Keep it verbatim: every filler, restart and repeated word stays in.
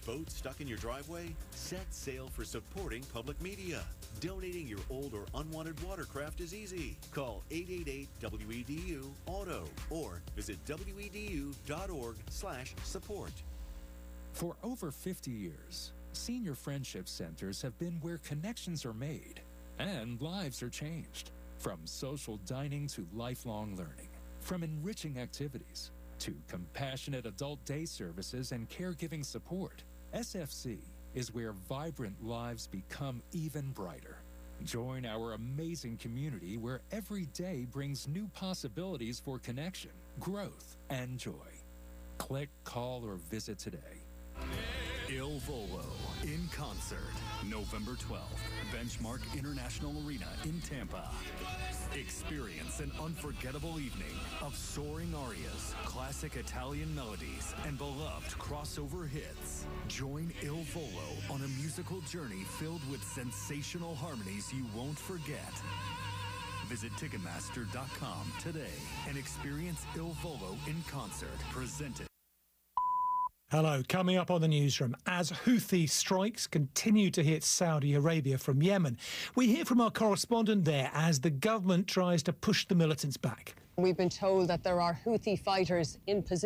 boat stuck in your driveway? Set sail for supporting public media. Donating your old or unwanted watercraft is easy. Call eight eight eight W E D U auto or visit W E D U dot org slash support. For over fifty years, senior friendship centers have been where connections are made and lives are changed. From social dining to lifelong learning, from enriching activities to compassionate adult day services and caregiving support, S F C is where vibrant lives become even brighter. Join our amazing community where every day brings new possibilities for connection, growth, and joy. Click, call, or visit today. Il Volo in concert, November twelfth, Benchmark International Arena in Tampa. Experience an unforgettable evening of soaring arias, classic Italian melodies, and beloved crossover hits. Join Il Volo on a musical journey filled with sensational harmonies you won't forget. Visit Ticketmaster dot com today and experience Il Volo in concert, presented. Hello, coming up on the newsroom, as Houthi strikes continue to hit Saudi Arabia from Yemen, we hear from our correspondent there as the government tries to push the militants back. We've been told that there are Houthi fighters in position